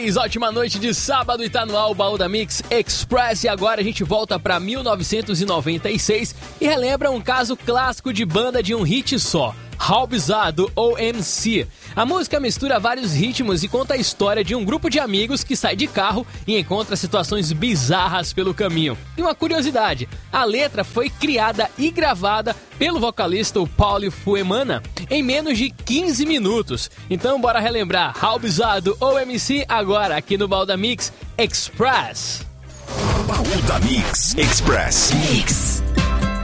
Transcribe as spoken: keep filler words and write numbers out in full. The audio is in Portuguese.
vocês, ótima noite de sábado e tá no ar o Baú da Mix Express. E agora a gente volta pra mil novecentos e noventa e seis e relembra um caso clássico de banda de um hit só, How Bizarre, do O M C. A música mistura vários ritmos e conta a história de um grupo de amigos que sai de carro e encontra situações bizarras pelo caminho. E uma curiosidade, a letra foi criada e gravada pelo vocalista o Paulo Fuemana em menos de quinze minutos. Então bora relembrar How Bizarre, do O M C, agora aqui no Baú da Mix Express. Baú da Mix Express. Mix.